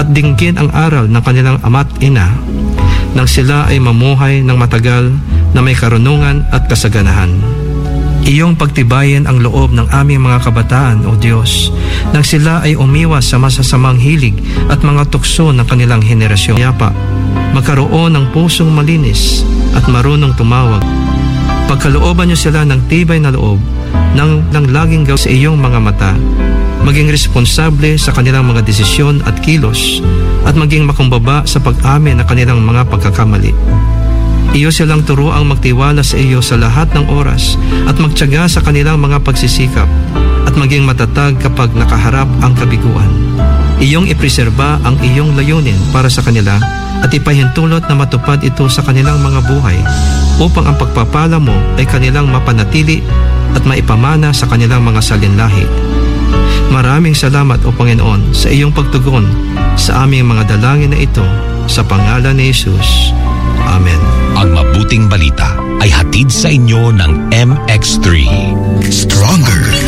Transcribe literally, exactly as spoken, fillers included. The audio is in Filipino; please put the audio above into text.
at dinggin ang aral ng kanilang ama't ina nang sila ay mamuhay ng matagal na may karunungan at kasaganahan. Iyong pagtibayin ang loob ng aming mga kabataan, O Diyos, nang sila ay umiwas sa masasamang hilig at mga tukso ng kanilang henerasyon. Yapa, magkaroon ng pusong malinis at marunong tumawag. Pagkalooban niyo sila ng tibay na loob nang, nang laging gawin sa iyong mga mata, maging responsable sa kanilang mga desisyon at kilos, at maging makumbaba sa pag-amin ng kanilang mga pagkakamali. Iyo silang turuang magtiwala sa iyo sa lahat ng oras at magtiyaga sa kanilang mga pagsisikap at maging matatag kapag nakaharap ang kabiguan. Iyong ipreserba ang iyong layunin para sa kanila at ipahintulot na matupad ito sa kanilang mga buhay upang ang pagpapala mo ay kanilang mapanatili at maipamana sa kanilang mga salinlahi. Maraming salamat, O Panginoon, sa iyong pagtugon sa aming mga dalangin na ito sa pangalan ni Jesus. Amen. Ang mabuting balita ay hatid sa inyo ng M X three. Stronger